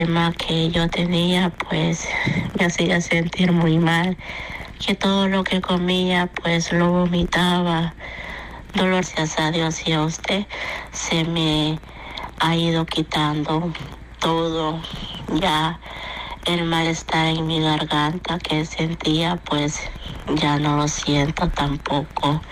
problema que yo tenía, pues me hacía sentir muy mal, que todo lo que comía, pues lo vomitaba. Gracias a Dios y a usted se me ha ido quitando todo, ya el malestar en mi garganta que sentía, pues ya no lo siento tampoco.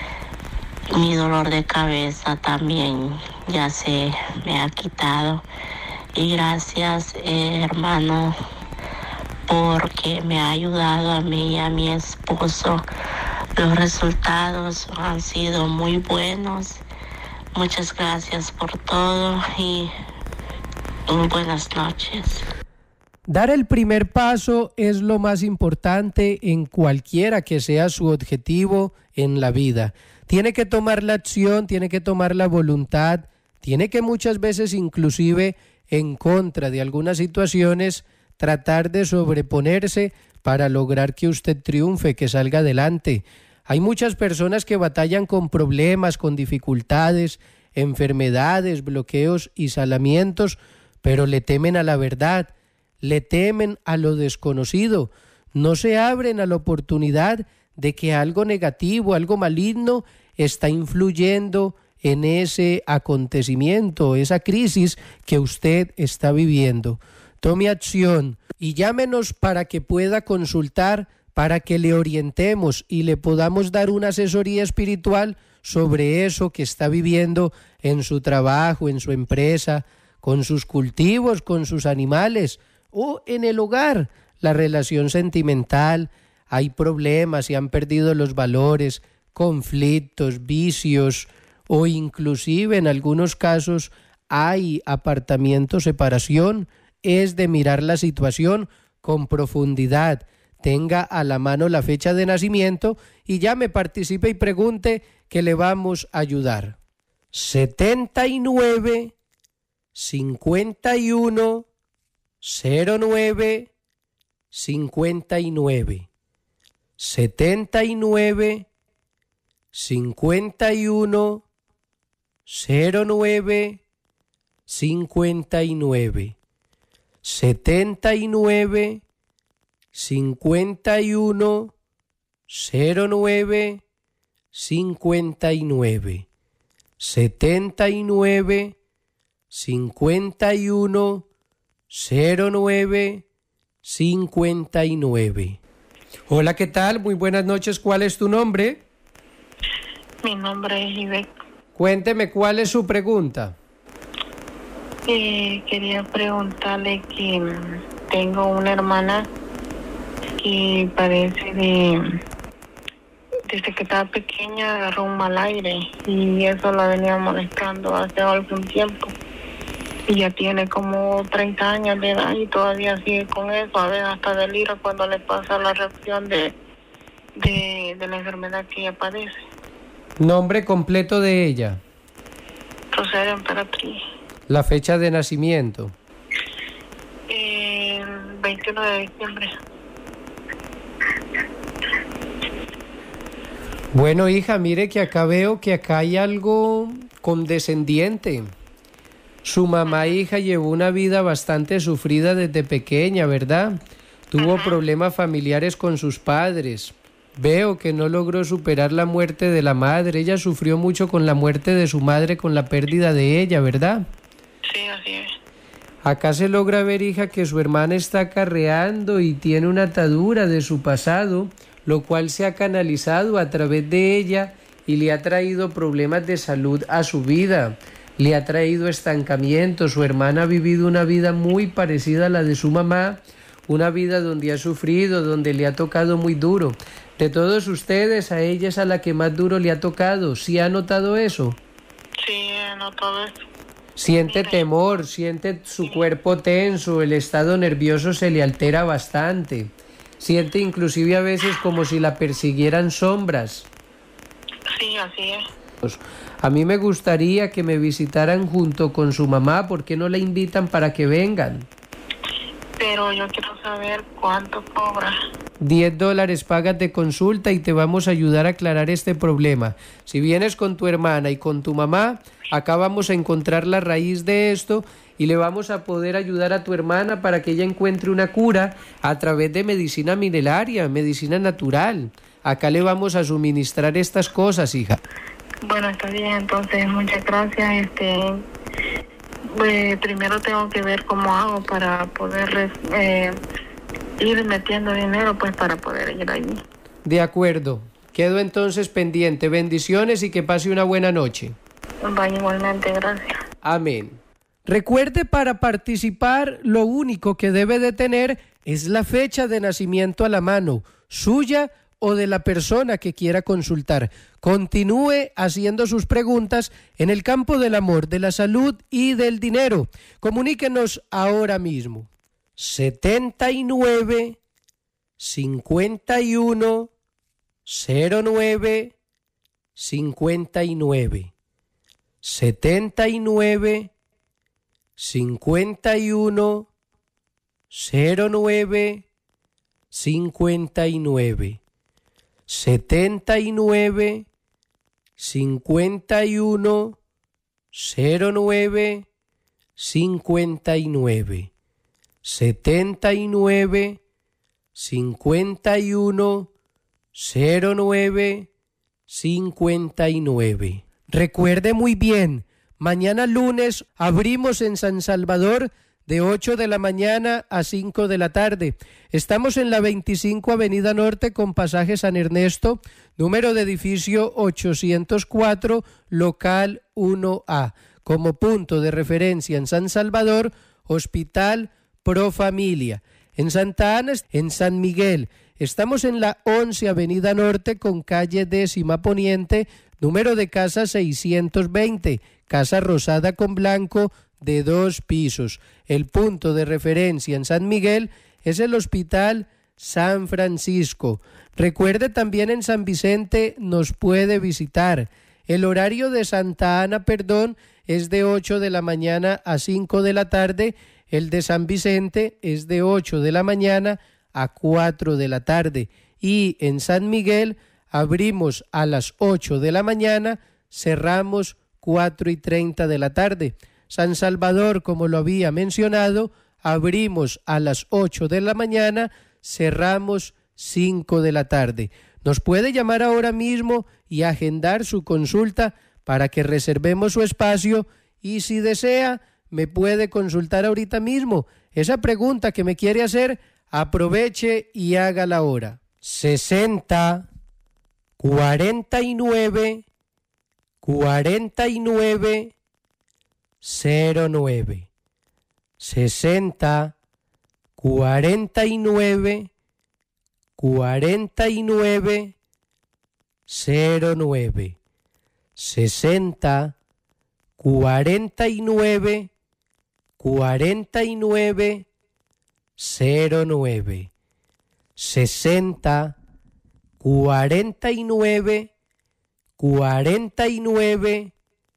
Mi dolor de cabeza también ya se me ha quitado. Y gracias, hermano, porque me ha ayudado a mí y a mi esposo. Los resultados han sido muy buenos. Muchas gracias por todo y buenas noches. Dar el primer paso es lo más importante en cualquiera que sea su objetivo en la vida. Tiene que tomar la acción, tiene que tomar la voluntad, tiene que muchas veces inclusive en contra de algunas situaciones tratar de sobreponerse para lograr que usted triunfe, que salga adelante. Hay muchas personas que batallan con problemas, con dificultades, enfermedades, bloqueos y salamientos, pero le temen a la verdad, le temen a lo desconocido, no se abren a la oportunidad de que algo negativo, algo maligno está influyendo en ese acontecimiento, esa crisis que usted está viviendo. Tome acción y llámenos para que pueda consultar, para que le orientemos y le podamos dar una asesoría espiritual sobre eso que está viviendo en su trabajo, en su empresa, con sus cultivos, con sus animales o en el hogar, la relación sentimental. Hay problemas, se han perdido los valores, conflictos, vicios o inclusive en algunos casos hay apartamiento, separación. Es de mirar la situación con profundidad. Tenga a la mano la fecha de nacimiento y llame, participe y pregunte que le vamos a ayudar. 79 51 09 59 79 51 09 59 79 51 09 59 79 51 09 59. Hola, ¿qué tal? Muy buenas noches. ¿Cuál es tu nombre? Mi nombre es Ivette. Cuénteme, ¿cuál es su pregunta? Quería preguntarle que tengo una hermana que parece desde que estaba pequeña agarró un mal aire y eso la venía molestando hace algún tiempo. Y ya tiene como 30 años de edad y todavía sigue con eso. A veces hasta delira cuando le pasa la reacción de la enfermedad que ella padece. Nombre completo de ella. Rosario Emperatriz. La fecha de nacimiento. El 21 de diciembre. Bueno, hija, mire que acá veo que acá hay algo condescendiente. Su mamá, hija, llevó una vida bastante sufrida desde pequeña, ¿verdad? Tuvo problemas familiares con sus padres. Veo que no logró superar la muerte de la madre. Ella sufrió mucho con la muerte de su madre, con la pérdida de ella, ¿verdad? Sí, así es. Acá se logra ver, hija, que su hermana está acarreando y tiene una atadura de su pasado, lo cual se ha canalizado a través de ella y le ha traído problemas de salud a su vida. Le ha traído estancamiento. Su hermana ha vivido una vida muy parecida a la de su mamá, una vida donde ha sufrido, donde le ha tocado muy duro. De todos ustedes, a ella es a la que más duro le ha tocado. ¿Sí ha notado eso? Sí, he notado eso. Siente temor, siente su cuerpo tenso, el estado nervioso se le altera bastante. Siente inclusive a veces como si la persiguieran sombras. Sí, así es. A mí me gustaría que me visitaran junto con su mamá. ¿Por qué no la invitan para que vengan? Pero yo quiero saber cuánto cobra. $10 pagas de consulta y te vamos a ayudar a aclarar este problema. Si vienes con tu hermana y con tu mamá, acá vamos a encontrar la raíz de esto y le vamos a poder ayudar a tu hermana para que ella encuentre una cura a través de medicina milenaria, medicina natural. Acá le vamos a suministrar estas cosas, hija. Bueno, está bien, entonces muchas gracias. Primero tengo que ver cómo hago para poder ir metiendo dinero, pues para poder ir allí. De acuerdo. Quedo entonces pendiente. Bendiciones y que pase una buena noche. Vaya, igualmente, gracias. Amén. Recuerde, para participar, lo único que debe de tener es la fecha de nacimiento a la mano, suya o de la persona que quiera consultar. Continúe haciendo sus preguntas en el campo del amor, de la salud y del dinero. Comuníquenos ahora mismo. 79 51 09 59 79 51 09 59 79 51 09 59 79 51 09 59. Recuerde muy bien, mañana lunes abrimos en San Salvador de 8 de la mañana a 5 de la tarde. Estamos en la 25 Avenida Norte con pasaje San Ernesto, número de edificio 804, local 1A. Como punto de referencia en San Salvador, Hospital Pro Familia. En Santa Ana, en San Miguel, estamos en la 11 Avenida Norte con calle 10ª Poniente, número de casa 620, casa rosada con blanco de 2 pisos. El punto de referencia en San Miguel es el Hospital San Francisco. Recuerde, también en San Vicente nos puede visitar. El horario de Santa Ana, es de 8 de la mañana a 5 de la tarde. El de San Vicente es de 8 de la mañana a 4 de la tarde. Y en San Miguel abrimos a las 8 de la mañana, cerramos 4:30 de la tarde. San Salvador, como lo había mencionado, abrimos a las 8 de la mañana, cerramos 5 de la tarde. Nos puede llamar ahora mismo y agendar su consulta para que reservemos su espacio, y si desea, me puede consultar ahorita mismo. Esa pregunta que me quiere hacer, aproveche y hágala ahora. 60 49 49 09 60 49 49 09 60 49 49 09 60 49 49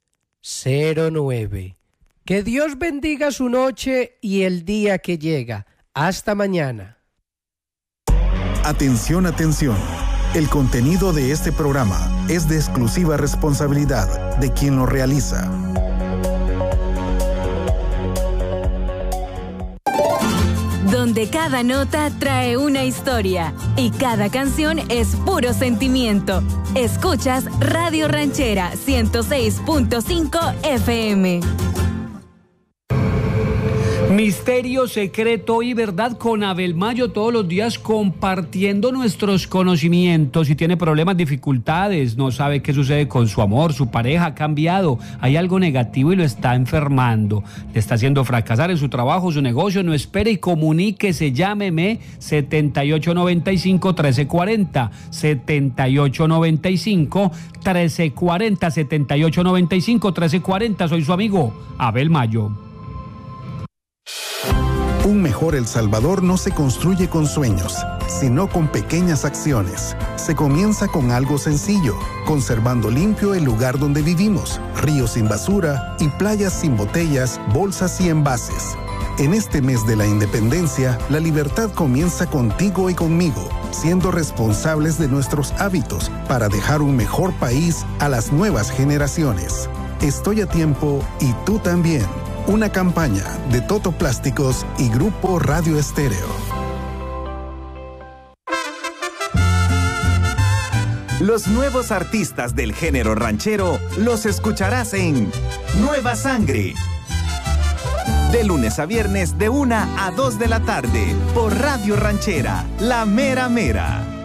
09. Que Dios bendiga su noche y el día que llega. Hasta mañana. Atención, atención. El contenido de este programa es de exclusiva responsabilidad de quien lo realiza. Donde cada nota trae una historia y cada canción es puro sentimiento. Escuchas Radio Ranchera 106.5 FM. Misterio, secreto y verdad con Abel Mayo, todos los días compartiendo nuestros conocimientos. Si tiene problemas, dificultades, no sabe qué sucede con su amor, su pareja ha cambiado, hay algo negativo y lo está enfermando, le está haciendo fracasar en su trabajo, su negocio, no espere y comuníquese, llámeme 7895-1340, 7895-1340, 7895-1340, soy su amigo Abel Mayo. Un mejor El Salvador no se construye con sueños, sino con pequeñas acciones. Se comienza con algo sencillo, conservando limpio el lugar donde vivimos, ríos sin basura y playas sin botellas, bolsas y envases. En este mes de la independencia, la libertad comienza contigo y conmigo, siendo responsables de nuestros hábitos para dejar un mejor país a las nuevas generaciones. Estoy a tiempo y tú también. Una campaña de Toto Plásticos y Grupo Radio Estéreo. Los nuevos artistas del género ranchero los escucharás en Nueva Sangre. De lunes a viernes de 1 a 2 de la tarde por Radio Ranchera, La Mera Mera.